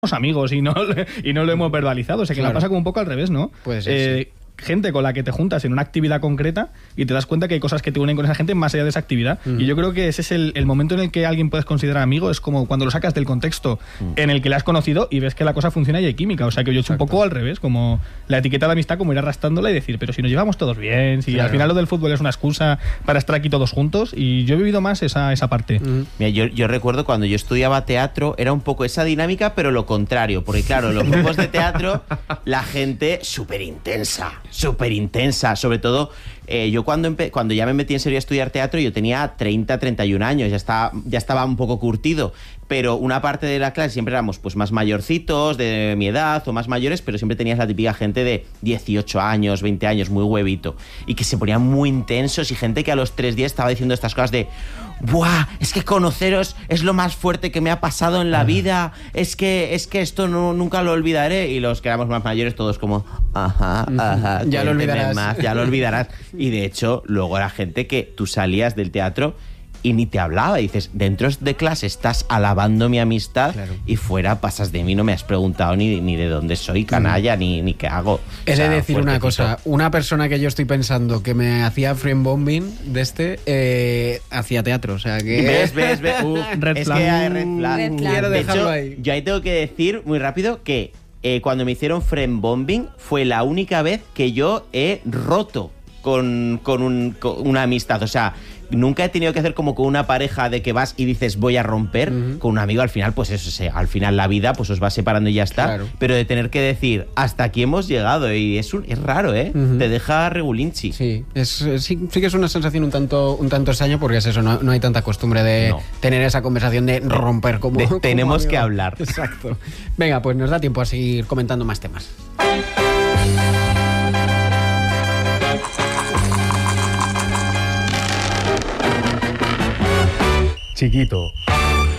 amigos y no lo hemos verbalizado. O sea, que la pasa como un poco al revés, ¿no? Pues sí. Gente con la que te juntas en una actividad concreta y te das cuenta que hay cosas que te unen con esa gente más allá de esa actividad. Y yo creo que ese es el momento en el que alguien puedes considerar amigo, es como cuando lo sacas del contexto en el que le has conocido y ves que la cosa funciona y hay química. O sea, que yo he hecho un poco al revés, como la etiqueta de amistad, como ir arrastrándola y decir, pero si nos llevamos todos bien, si al final lo del fútbol es una excusa para estar aquí todos juntos, y yo he vivido más esa parte. Mira, yo recuerdo cuando yo estudiaba teatro, era un poco esa dinámica, pero lo contrario, porque claro, los grupos de teatro, la gente súper intensa, sobre todo yo cuando ya me metí en serio a estudiar teatro, yo tenía 30, 31 años, ya estaba un poco curtido, pero una parte de la clase siempre éramos pues más mayorcitos, de mi edad o más mayores, pero siempre tenías la típica gente de 18 años, 20 años, muy huevito, y que se ponían muy intensos, y gente que a los 3 días estaba diciendo estas cosas de ¡buah! Es que conoceros es lo más fuerte que me ha pasado en la vida, es que esto nunca lo olvidaré, y los que éramos más mayores todos como ajá, ya lo olvidarás. Ya lo olvidarás. Y de hecho, luego era gente que tú salías del teatro y ni te hablaba, y dices, dentro de clase estás alabando mi amistad, claro, y fuera pasas de mí, no me has preguntado ni de dónde soy, canalla, ni qué hago. He de decir una cosa, una persona que yo estoy pensando que me hacía friendbombing hacía teatro, o sea que... ¿Ves? Es que hay red flag. Quiero dejarlo ahí. Yo ahí tengo que decir muy rápido que cuando me hicieron friendbombing fue la única vez que yo he roto con una amistad, o sea, nunca he tenido que hacer como con una pareja de que vas y dices voy a romper. Con un amigo al final, pues eso, al final la vida pues os va separando y ya está, claro. Pero de tener que decir hasta aquí hemos llegado, y es raro, te deja regulinchi. Sí, sí que es una sensación un tanto extraña, porque es eso, no hay tanta costumbre de tener esa conversación de romper como tenemos amigo. Que hablar. Exacto. Venga, pues nos da tiempo a seguir comentando más temas. Chiquito.